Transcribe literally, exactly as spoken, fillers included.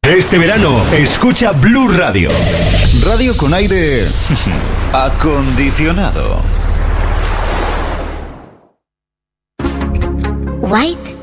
Este verano, escucha Blue Radio. Radio con aire acondicionado. White